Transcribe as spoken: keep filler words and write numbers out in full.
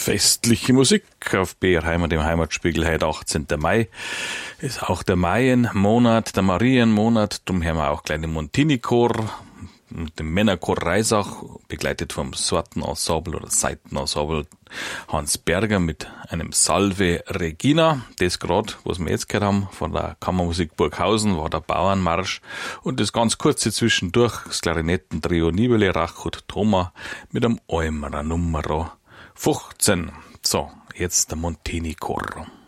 Festliche Musik auf B R Heimat im Heimatspiegel, heute achtzehnten Mai. Ist auch der Maienmonat, der Marienmonat, darum hören wir auch gleich den Montini-Chor mit dem Männerchor Reisach, begleitet vom Sortenensemble oder Seitenensemble Hans Berger mit einem Salve Regina. Das gerade, was wir jetzt gehört haben, von der Kammermusik Burghausen, war der Bauernmarsch. Und das ganz kurze zwischendurch, das Klarinettentrio Nibele, Rachut, Thoma mit einem Almerer Nummer fünfzehn. So, jetzt der Montini-Chor.